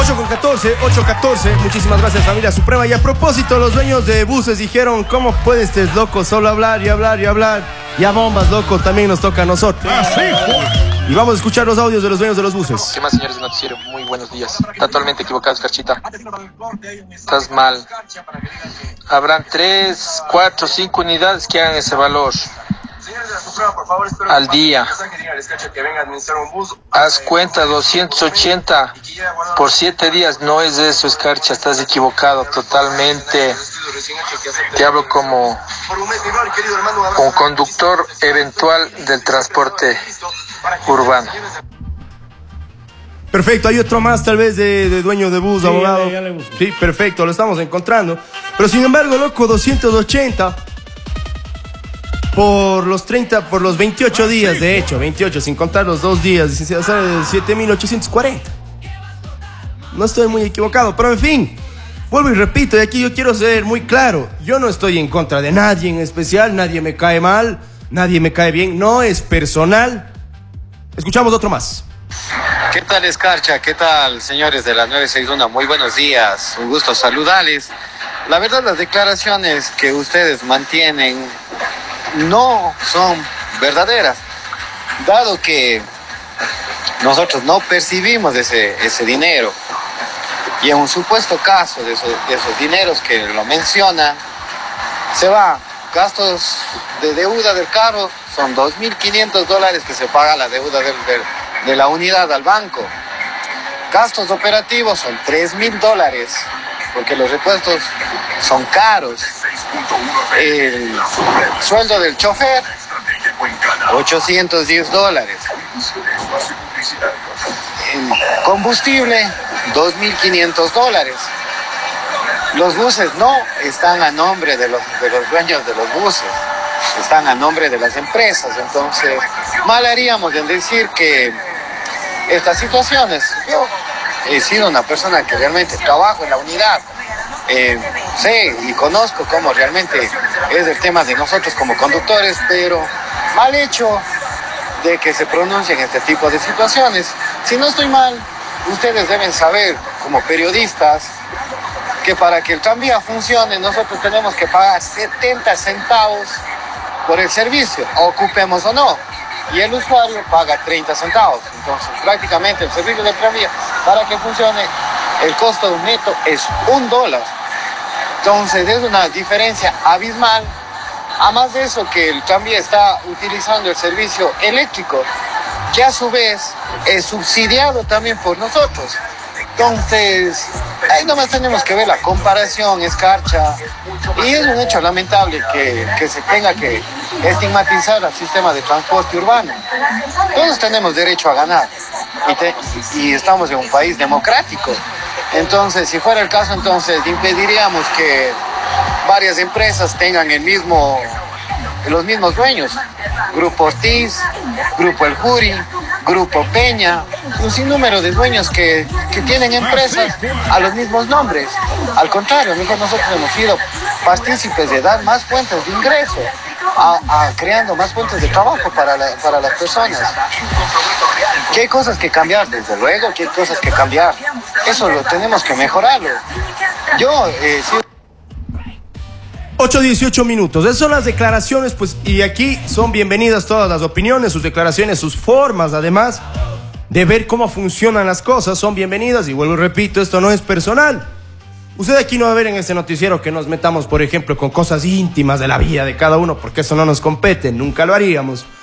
8:14. Muchísimas gracias, familia Suprema. Y a propósito, los dueños de buses dijeron: ¿cómo puede este loco solo hablar y hablar y hablar? Ya bombas, loco, también nos toca a nosotros. Y vamos a escuchar los audios de los dueños de los buses. ¿Qué más, señores de noticiero? Muy buenos días. Totalmente equivocado, Carchita. Estás mal. Habrán 3, 4, 5 unidades que hagan ese valor al día. Haz cuenta, 280 por 7 días. No es eso, Escarcha. Estás equivocado totalmente. Te hablo como conductor eventual del transporte urbano. Perfecto, hay otro más tal vez de dueño de bus, sí, abogado. Sí, perfecto, lo estamos encontrando. Pero sin embargo, loco, 280 por los 28 días, de hecho, 28, sin contar los 2 días, sale de 7.840. No estoy muy equivocado, pero en fin, vuelvo y repito, y aquí yo quiero ser muy claro. Yo no estoy en contra de nadie en especial, nadie me cae mal, nadie me cae bien, no es personal. Escuchamos otro más. ¿Qué tal, Escarcha? ¿Qué tal, señores de la 961? Muy buenos días, un gusto saludarles. La verdad, las declaraciones que ustedes mantienen no son verdaderas, dado que nosotros no percibimos ese dinero. Y en un supuesto caso de esos dineros que lo mencionan, se va gastos de deuda del carro, son $2.500 que se paga la deuda de la unidad al banco. Gastos operativos son $3.000, porque los repuestos son caros. El sueldo del chofer, $810. El combustible, $2.500. Los buses no están a nombre de los dueños de los buses, están a nombre de las empresas. Entonces, mal haríamos en decir que estas situaciones, yo he sido una persona que realmente trabajo en la unidad, sé y conozco cómo realmente es el tema de nosotros como conductores, pero mal hecho de que se pronuncien este tipo de situaciones. Si no estoy mal, ustedes deben saber como periodistas que para que el tranvía funcione nosotros tenemos que pagar 70 centavos por el servicio, ocupemos o no, y el usuario paga 30 centavos. Entonces prácticamente el servicio del tranvía, para que funcione, el costo neto es $1. Entonces es una diferencia abismal. Además de eso, que el tranvía está utilizando el servicio eléctrico, que a su vez es subsidiado también por nosotros. Entonces, ahí nomás tenemos que ver la comparación, Escarcha. Y es un hecho lamentable que se tenga que estigmatizar al sistema de transporte urbano. Todos tenemos derecho a ganar y estamos en un país democrático. Entonces, si fuera el caso, entonces impediríamos que varias empresas tengan los mismos dueños. Grupo Ortiz, Grupo El Juri, Grupo Peña, un sinnúmero de dueños que tienen empresas a los mismos nombres. Al contrario, mejor nosotros hemos sido partícipes de dar más fuentes de ingreso, creando más fuentes de trabajo para las personas. ¿Qué hay cosas que cambiar? Desde luego que hay cosas que cambiar. Eso lo tenemos que mejorarlo. Yo, sí. 8:18 minutos. Esas son las declaraciones, pues, y aquí son bienvenidas todas las opiniones, sus declaraciones, sus formas, además, de ver cómo funcionan las cosas, son bienvenidas. Y vuelvo y repito, esto no es personal. Usted aquí no va a ver en este noticiero que nos metamos, por ejemplo, con cosas íntimas de la vida de cada uno, porque eso no nos compete, nunca lo haríamos.